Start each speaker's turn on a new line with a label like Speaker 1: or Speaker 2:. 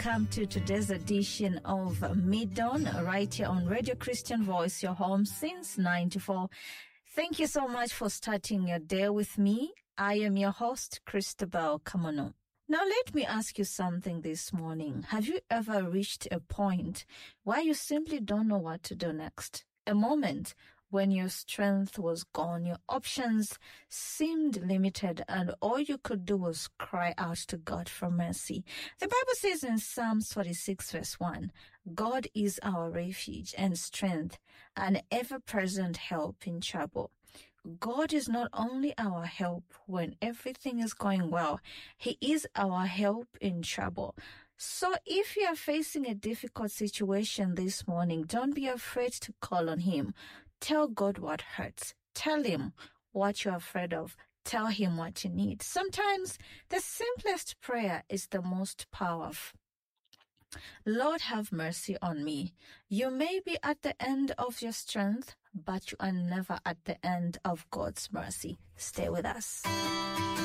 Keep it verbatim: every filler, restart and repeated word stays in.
Speaker 1: welcome to today's edition of Mid-Dawn, right here on Radio Christian Voice, your home since ninety-four. Thank you so much for starting your day with me. I am your host, Christabel Kamono. Now, let me ask you something this morning. Have you ever reached a point where you simply don't know what to do next? A moment when your strength was gone, your options seemed limited, and all you could do was cry out to God for mercy. The Bible says in Psalms forty-six verse one, God is our refuge and strength, an ever-present help in trouble. God is not only our help when everything is going well, He is our help in trouble. So if you are facing a difficult situation this morning, don't be afraid to call on Him. Tell God what hurts. Tell Him what you're afraid of. Tell Him what you need. Sometimes the simplest prayer is the most powerful. Lord, have mercy on me. You may be at the end of your strength, but you are never at the end of God's mercy. Stay with us.